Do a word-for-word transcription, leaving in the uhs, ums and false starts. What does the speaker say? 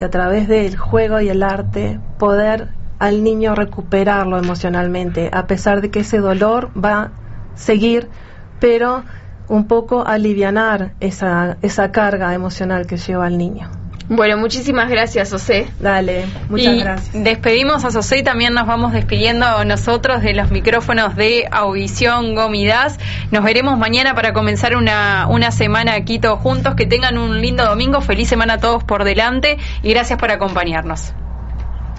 a través del juego y el arte poder al niño recuperarlo emocionalmente, a pesar de que ese dolor va a seguir, pero un poco alivianar esa, esa carga emocional que lleva al niño. Bueno, muchísimas gracias, José. Dale, muchas y gracias. Despedimos a José y también nos vamos despidiendo nosotros de los micrófonos de Audición Gomidas. Nos veremos mañana para comenzar una, una semana aquí todos juntos. Que tengan un lindo domingo, feliz semana a todos por delante y gracias por acompañarnos.